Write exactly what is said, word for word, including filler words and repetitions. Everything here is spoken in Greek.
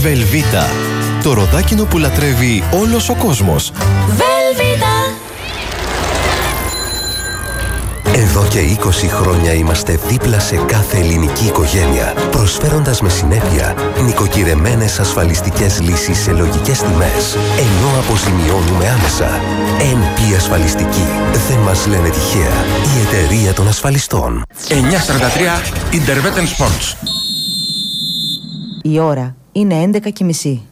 Βελβίτα. Το ροδάκινο που λατρεύει όλος ο κόσμος. Βελβίτα. Εδώ και είκοσι χρόνια είμαστε δίπλα σε κάθε ελληνική οικογένεια, προσφέροντας με συνέπεια νοικοκυρεμένες ασφαλιστικές λύσεις σε λογικές τιμές, ενώ αποζημιώνουμε άμεσα. εν πι Ασφαλιστική. Δεν μας λένε τυχαία. Η εταιρεία των ασφαλιστών. εννιακόσια σαράντα τρία Intervetten Sports. Η ώρα είναι έντεκα και μισή.